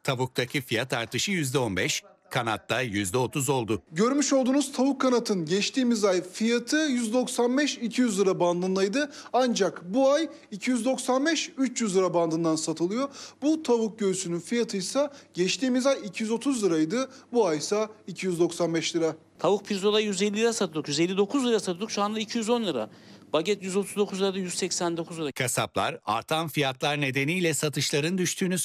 Tavuktaki fiyat artışı %15, kanatta %30 oldu. Görmüş olduğunuz tavuk kanatın geçtiğimiz ay fiyatı 195-200 lira bandındaydı. Ancak bu ay 295-300 lira bandından satılıyor. Bu tavuk göğsünün fiyatı ise geçtiğimiz ay 230 liraydı. Bu ay ise 295 lira. Tavuk pirzola 150 lira satıyorduk, 159 lira satıyorduk, şu anda 210 lira. Baget 139 lirada 189 lira. Kasaplar artan fiyatlar nedeniyle satışların düştüğünü